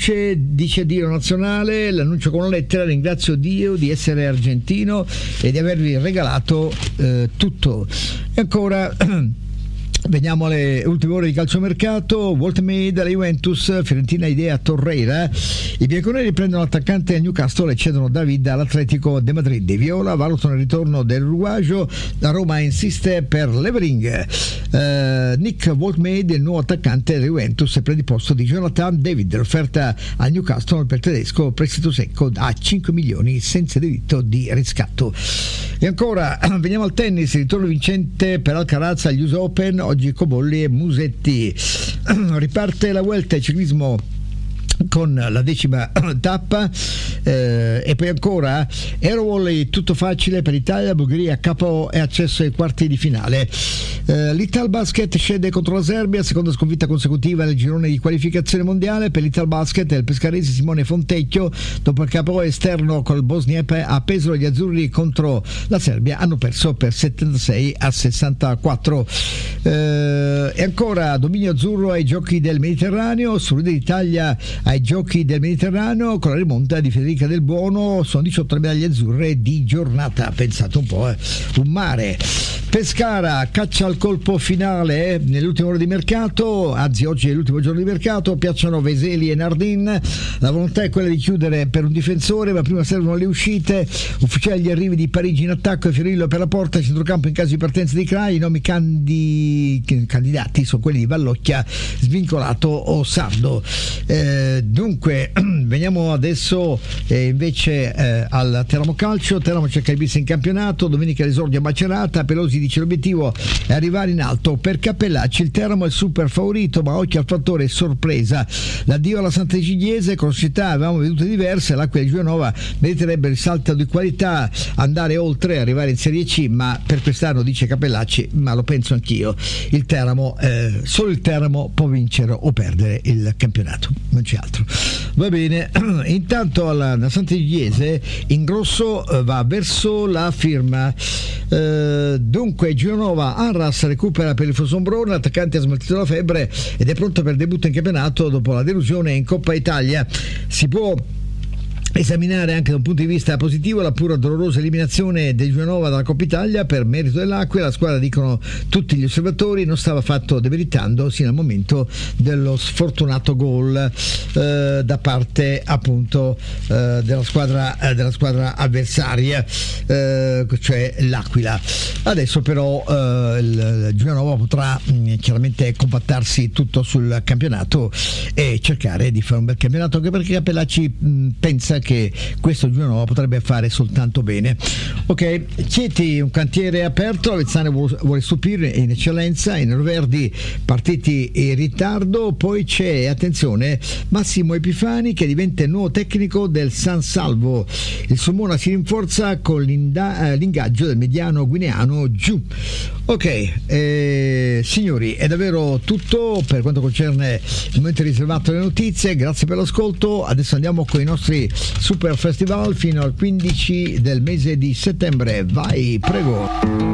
luce, dice addio nazionale, l'annuncio con una lettera: ringrazio Dio di essere argentino e di avervi regalato tutto. E ancora veniamo alle ultime ore di calciomercato. Walt May dalla Juventus, Fiorentina idea Torreira. I bianconeri prendono l'attaccante al Newcastle e cedono David all'Atletico de Madrid. I Viola valutano il ritorno dell'uruguagio, la Roma insiste per Levering. Nick Walt May, il nuovo attaccante della Juventus, prende il posto di Jonathan David. L'offerta al Newcastle per il tedesco, prestito secco a 5 milioni senza diritto di riscatto. E ancora veniamo al tennis, il ritorno vincente per Alcaraz agli US Open. Oggi Cobolli e Musetti. Riparte la Vuelta e ciclismo con la 10ª tappa, e poi ancora aerovolley tutto facile per l'Italia, Bulgaria capo e accesso ai quarti di finale. L'Italbasket scende contro la Serbia, seconda sconfitta consecutiva nel girone di qualificazione mondiale per l'Italbasket e il pescarese Simone Fontecchio. Dopo il capo esterno col Bosnia a Pesaro, gli azzurri contro la Serbia hanno perso per 76-64. E ancora dominio azzurro ai giochi del Mediterraneo, sorride d'Italia ai giochi del Mediterraneo con la rimonta di Federica Del Buono. Sono 18 medaglie azzurre di giornata, pensate un po', un mare. Pescara caccia al colpo finale nell'ultima ora di mercato, anzi oggi è l'ultimo giorno di mercato, piacciono Veseli e Nardin. La volontà è quella di chiudere per un difensore, ma prima servono le uscite. Ufficiali gli arrivi di Parigi in attacco e Fiorillo per la porta, centrocampo in caso di partenza di Crai. I nomi candidati sono quelli di Vallocchia, Svincolato o Sardo. Dunque veniamo adesso invece al Teramo Calcio. Teramo cerca di bissi in campionato, domenica l'esordio a Macerata. Pelosi dice l'obiettivo è arrivare in alto. Per Cappellacci il Teramo è il super favorito, ma occhio al fattore sorpresa. L'addio alla Sant'Egidiese, con società avevamo vedute diverse, l'Aquila di Giovanova meriterebbe il salto di qualità, andare oltre, arrivare in Serie C, ma per quest'anno dice Cappellacci, ma lo penso anch'io, il Teramo, solo il Teramo può vincere o perdere il campionato, non c'è altro. Va bene, intanto alla Sant'Egidiese Ingrosso va verso la firma. Dunque Giovanova, Arras recupera per il Fosombrone, l'attaccante ha smaltito la febbre ed è pronto per il debutto in campionato dopo la delusione in Coppa Italia. Si può esaminare anche da un punto di vista positivo la pura dolorosa eliminazione del Giovanova dalla Coppa Italia per merito dell'Aquila. La squadra, dicono tutti gli osservatori, non stava affatto demeritando sino al momento dello sfortunato gol da parte appunto della squadra avversaria, cioè l'Aquila. Adesso però il Giovanova potrà chiaramente compattarsi tutto sul campionato e cercare di fare un bel campionato, anche perché Cappellacci pensa che questo Giovanova potrebbe fare soltanto bene. Ok, Chieti, un cantiere aperto, Avezzano vuole stupire in eccellenza, i neroverdi partiti in ritardo. Poi c'è, attenzione, Massimo Epifani che diventa il nuovo tecnico del San Salvo. Il Sulmona si rinforza con l'ingaggio del mediano guineano Giù. Ok, signori, è davvero tutto per quanto concerne il momento riservato alle notizie. Grazie per l'ascolto. Adesso andiamo con i nostri Super Festival fino al 15 del mese di settembre. Vai, prego.